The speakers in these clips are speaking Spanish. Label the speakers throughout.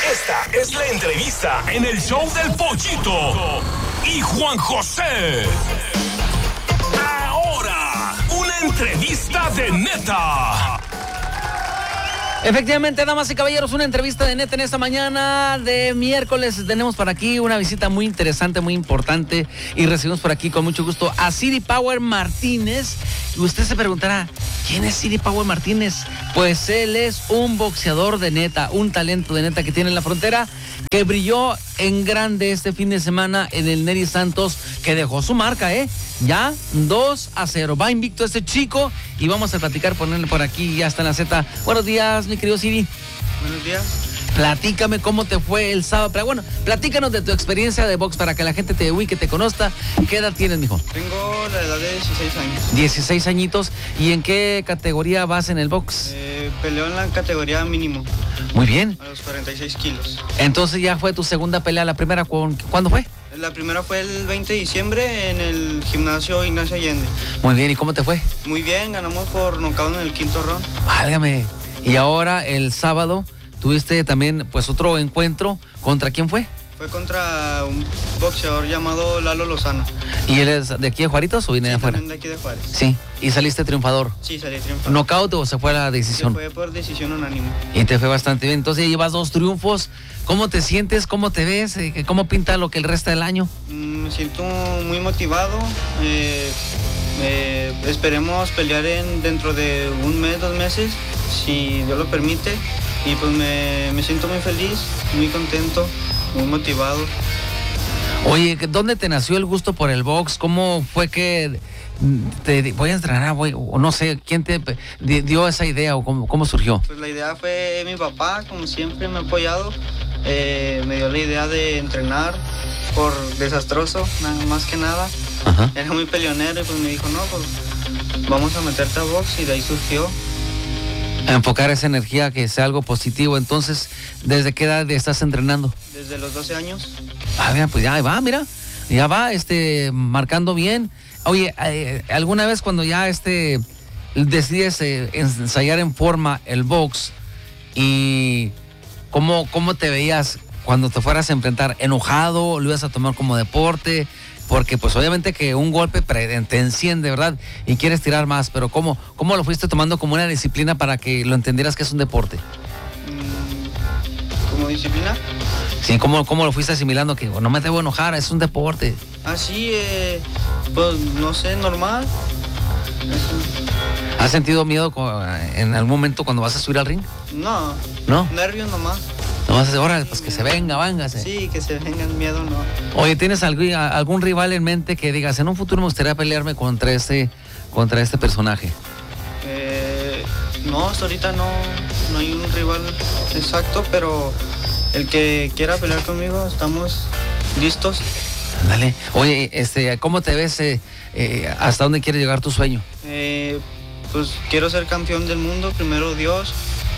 Speaker 1: Esta es la entrevista en el show del Pollito y Juan José. Ahora, una entrevista de neta.
Speaker 2: Efectivamente, damas y caballeros, una entrevista de neta en esta mañana de miércoles. Tenemos por aquí una visita muy interesante, muy importante, y recibimos por aquí con mucho gusto a City Power Martínez. Y usted se preguntará, ¿quién es City Power Martínez? Pues él es un boxeador de neta, un talento de neta que tiene en la frontera, que brilló en grande este fin de semana en el Nery Santos, que dejó su marca, ya 2-0. Va invicto este chico y vamos a platicar, ponerle por aquí, ya está en la Z. Buenos días, mi querido Siri.
Speaker 3: Buenos días.
Speaker 2: Platícame cómo te fue el sábado. Pero bueno, platícanos de tu experiencia de box para que la gente te ubique, te conozca. ¿Qué edad tienes, mijo?
Speaker 3: Tengo la edad de 16 años.
Speaker 2: 16 añitos. ¿Y en qué categoría vas en el box?
Speaker 3: Peleo en la categoría mínimo.
Speaker 2: Muy bien.
Speaker 3: A los 46 kilos.
Speaker 2: Entonces ya fue tu segunda pelea. ¿La primera cuándo fue?
Speaker 3: La primera fue el 20 de diciembre en el gimnasio Ignacio Allende.
Speaker 2: Muy bien, ¿y cómo te fue?
Speaker 3: Muy bien, ganamos por nocaut en el quinto round.
Speaker 2: Válgame. Y ahora el sábado tuviste también pues otro encuentro. ¿Contra quién fue?
Speaker 3: Fue contra un boxeador llamado Lalo Lozano.
Speaker 2: ¿Y él es de aquí de Juaritos o viene de afuera?
Speaker 3: De aquí de Juárez.
Speaker 2: Sí, y saliste triunfador.
Speaker 3: Sí, salí triunfador.
Speaker 2: ¿Knockout o se fue a la decisión?
Speaker 3: Se fue por decisión unánime.
Speaker 2: Y te fue bastante bien. Entonces ya llevas 2 triunfos. ¿Cómo te sientes? ¿Cómo te ves? ¿Cómo pinta lo que el resto del año?
Speaker 3: Me siento muy motivado. Esperemos pelear dentro de un mes, 2 meses, si Dios lo permite. Y pues me siento muy feliz, muy contento, muy motivado.
Speaker 2: Oye, ¿dónde te nació el gusto por el box? ¿Cómo fue que te voy a entrenar, o no sé, quién te dio esa idea o cómo surgió?
Speaker 3: Pues la idea fue mi papá, como siempre me ha apoyado. Me dio la idea de entrenar por desastroso, nada más que nada.
Speaker 2: Ajá.
Speaker 3: Era muy peleonero y pues me dijo, no, pues vamos a meterte a box, y de ahí surgió.
Speaker 2: A enfocar esa energía que sea algo positivo. Entonces, ¿desde qué edad estás entrenando?
Speaker 3: Desde los 12 años.
Speaker 2: Ah, mira, pues ya va, mira. Ya va, marcando bien. Oye, ¿alguna vez cuando ya decides ensayar en forma el box y cómo te veías cuando te fueras a enfrentar? ¿Enojado? ¿Lo ibas a tomar como deporte? Porque pues obviamente que un golpe te enciende, ¿verdad? Y quieres tirar más, pero ¿cómo lo fuiste tomando como una disciplina para que lo entendieras que es un deporte?
Speaker 3: ¿Como disciplina?
Speaker 2: Sí, ¿cómo lo fuiste asimilando? Que no me debo enojar, es un deporte.
Speaker 3: Así, pues no sé, normal.
Speaker 2: ¿Has sentido miedo en algún momento cuando vas a subir al ring?
Speaker 3: No.
Speaker 2: ¿No?
Speaker 3: Nervios nomás.
Speaker 2: Nomás ahora, pues que se venga, vángase.
Speaker 3: Sí, que se venga el miedo, no.
Speaker 2: Oye, ¿tienes algún rival en mente que digas, en un futuro me gustaría pelearme contra este personaje?
Speaker 3: No, hasta ahorita no hay un rival exacto, pero el que quiera pelear conmigo, estamos listos.
Speaker 2: Dale. Oye, ¿cómo te ves? ¿Hasta dónde quieres llegar tu sueño?
Speaker 3: Pues quiero ser campeón del mundo, primero Dios,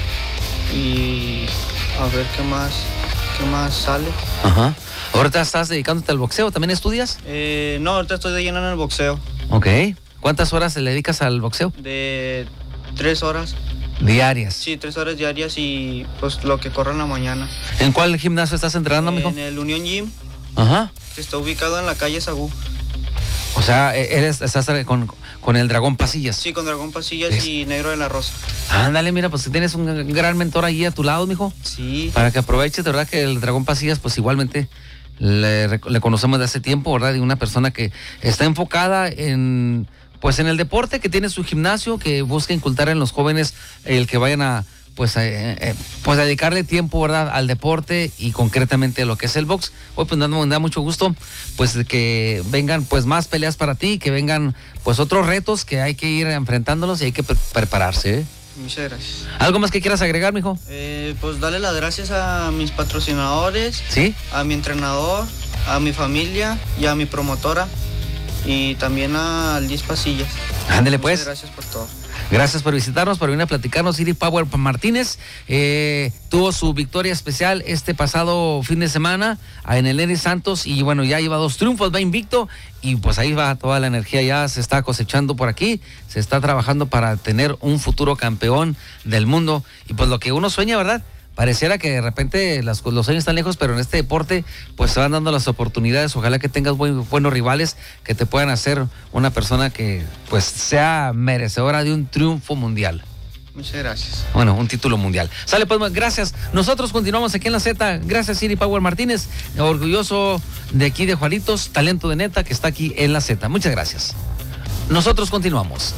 Speaker 3: y a ver qué más sale.
Speaker 2: Ajá. ¿Ahorita estás dedicándote al boxeo? ¿También estudias?
Speaker 3: No, ahorita estoy de lleno en el boxeo.
Speaker 2: Ok. ¿Cuántas horas le dedicas al boxeo?
Speaker 3: De 3 horas.
Speaker 2: ¿Diarias?
Speaker 3: Sí, 3 horas diarias y pues lo que corro en la mañana.
Speaker 2: ¿En cuál gimnasio estás entrenando, mijo?
Speaker 3: En el Union Gym.
Speaker 2: Ajá.
Speaker 3: Que está ubicado en la calle Sagú.
Speaker 2: O sea, estás con el Dragón Pasillas.
Speaker 3: Sí, con Dragón Pasillas y Negro de la Rosa.
Speaker 2: Ándale, mira, pues tienes un gran mentor allí a tu lado, mijo.
Speaker 3: Sí.
Speaker 2: Para que aproveches, de verdad que el Dragón Pasillas, pues igualmente le conocemos de hace tiempo, ¿verdad? Y una persona que está enfocada en el deporte, que tiene su gimnasio, que busca inculcar en los jóvenes el que vayan a dedicarle tiempo, ¿verdad?, al deporte y concretamente a lo que es el box. Hoy pues me da mucho gusto pues que vengan pues más peleas para ti, que vengan pues otros retos que hay que ir enfrentándolos y hay que prepararse, ¿eh?
Speaker 3: Muchas gracias.
Speaker 2: ¿Algo más que quieras agregar, mijo?
Speaker 3: Pues darle las gracias a mis patrocinadores,
Speaker 2: ¿sí?,
Speaker 3: a mi entrenador, a mi familia y a mi promotora, y también a Liz Pasillas.
Speaker 2: Ándele pues.
Speaker 3: Muchas gracias por todo.
Speaker 2: Gracias por visitarnos, por venir a platicarnos. City Power Martínez tuvo su victoria especial este pasado fin de semana en el Nery Santos y bueno, ya lleva 2 triunfos, va invicto y pues ahí va toda la energía, ya se está cosechando por aquí, se está trabajando para tener un futuro campeón del mundo y pues lo que uno sueña, ¿verdad?, pareciera que de repente los años están lejos, pero en este deporte pues se van dando las oportunidades. Ojalá que tengas buenos rivales que te puedan hacer una persona que pues sea merecedora de un triunfo mundial.
Speaker 3: Muchas gracias.
Speaker 2: Bueno, un título mundial. Sale pues, gracias. Nosotros continuamos aquí en La Z. Gracias, City Power Martínez. Orgulloso de aquí de Juaritos, talento de neta que está aquí en La Z. Muchas gracias. Nosotros continuamos.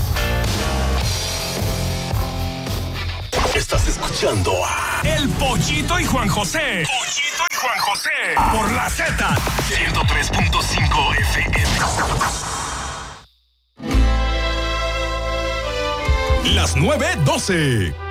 Speaker 1: Estás escuchando a El Pollito y Juan José. Pollito y Juan José. Por La Z 103.5 FM. Las 9:12.